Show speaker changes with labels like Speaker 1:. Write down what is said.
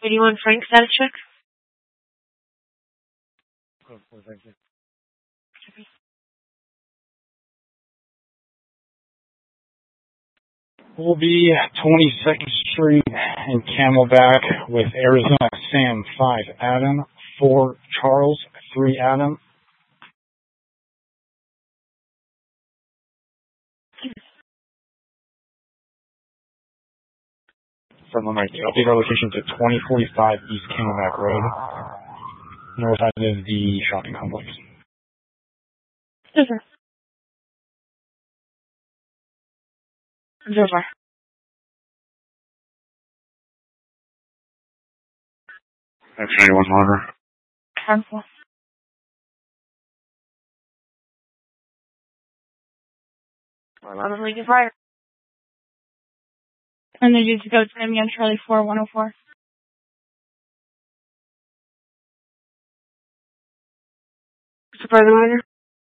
Speaker 1: 81 Frank, status check.
Speaker 2: Thank you. Will be 22nd Street in Camelback with Arizona Sam 5 Adam, 4 Charles, 3 Adam. From the night, update our location to 2045 East Camelback Road, north side of the shopping complex.
Speaker 1: Yes, sir. Yes, sir.
Speaker 2: That's 91 Monitor.
Speaker 1: Harmful. We're on League of Fire. And they need to go to them again, Charlie 4104. Supervisor Miner.